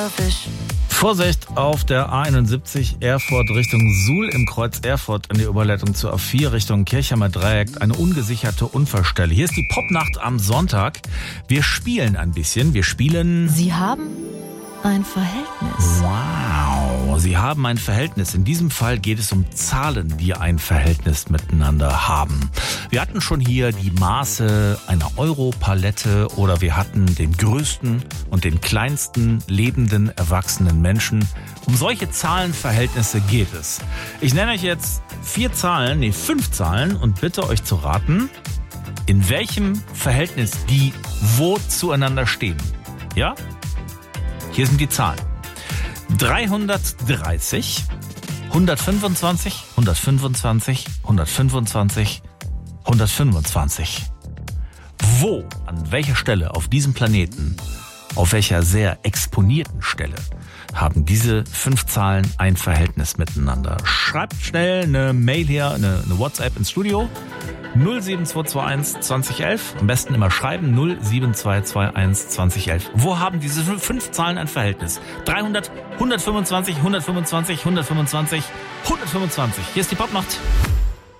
selfish. Vorsicht auf der A71 Erfurt Richtung Suhl im Kreuz Erfurt in die Überleitung zur A4 Richtung Kirchheimer Dreieck. Eine ungesicherte Unfallstelle. Hier ist die Popnacht am Sonntag. Wir spielen ein bisschen. Sie haben ein Verhältnis. Wow, Sie haben ein Verhältnis. In diesem Fall geht es um Zahlen, die ein Verhältnis miteinander haben. Wir hatten schon hier die Maße einer Europalette oder wir hatten den größten und den kleinsten lebenden erwachsenen Menschen. Um solche Zahlenverhältnisse geht es. Ich nenne euch jetzt 5 Zahlen und bitte euch zu raten, in welchem Verhältnis die wo zueinander stehen. Ja? Hier sind die Zahlen. 330, 125, 125, 125, 125. Wo, an welcher Stelle auf diesem Planeten, auf welcher sehr exponierten Stelle, haben diese 5 Zahlen ein Verhältnis miteinander? Schreibt schnell eine Mail hier, eine WhatsApp ins Studio. 07221 2011. Am besten immer schreiben 07221 2011. Wo haben diese 5 Zahlen ein Verhältnis? 300, 125, 125, 125, 125. Hier ist die Popnacht.